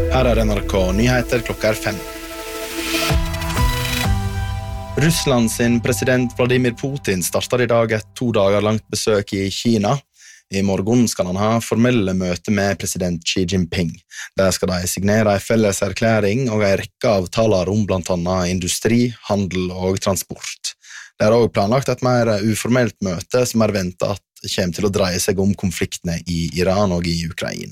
Her NRK Nyheter klokka 5. Russland sin president Vladimir Putin starter I dag et 2 dager langt besøk I Kina. I morgen skal han ha formelle møte med president Xi Jinping. Der skal de signere en felles erklæring og en rekke avtaler om blant annet industri, handel og transport. Det også planlagt et mer uformelt møte som ventet at kommer til å dreie seg om konfliktene I Iran og I Ukraina.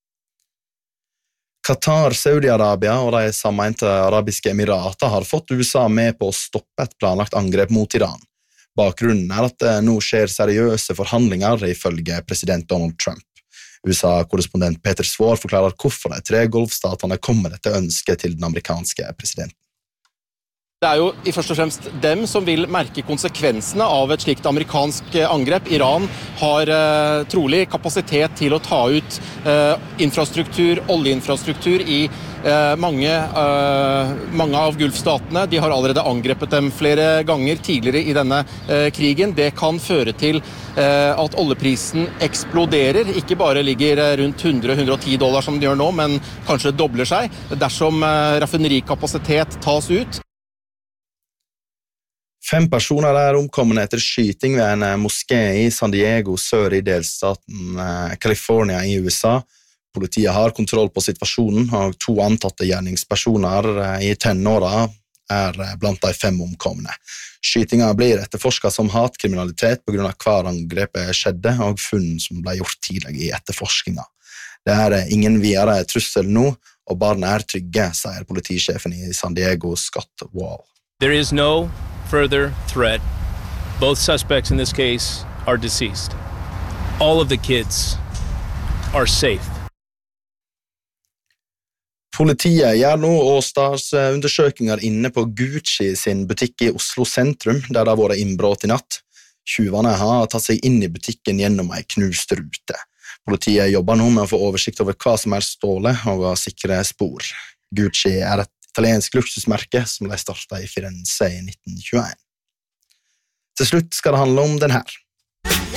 Qatar, Saudi-Arabia og de sammente arabiske emirater har fått USA med på å stoppe et planlagt angrep mot Iran. Bakgrunnen at det nå skjer seriøse forhandlinger ifølge president Donald Trump. USA-korrespondent Peter Svår forklarer hvorfor de 3 golfstatene kommer dette ønsket til den amerikanske presidenten. Det jo I først og fremst dem som vil merke konsekvensene av et slikt amerikansk angrep. Iran har trolig kapasitet til å ta ut infrastruktur, oljeinfrastruktur I mange av Gulfstatene. De har allerede angrepet dem flere ganger tidligere I denne krigen. Det kan føre til at oljeprisen eksploderer, ikke bare ligger rundt $100–110 som det gjør nå, men kanskje dobler seg dersom raffinerikapasitet tas ut. 5 personer omkomne etter skyting ved en moské I San Diego sør I delstaten California I USA. Politiet har kontroll på situasjonen, og 2 antatte gjerningspersoner I tenåra blant de 5 omkomne. Skytinga blir etterforsket som hatkriminalitet på grunn av hver angrepet skjedde, og funn som ble gjort tidlig I etterforskinga. Det ingen videre trussel nå, og barna trygge, sier politisjefen I San Diego, Scott Wall. There is no further threat. Both suspects in this case are deceased. All of the kids are safe. Politiet gjør nå årsdagsundersøkelser inne på Gucci sin butikk I Oslo sentrum, der det har vært innbrudd I natt. Tjuvene har tatt seg inn I butikken gjennom en knust rute. Politiet jobber nå med å få oversikt over hva som stålet og å sikre spor. Gucci et italiensk luksusmerke som ble startet I Firenze I 1921. Til slutt skal det handle om den her.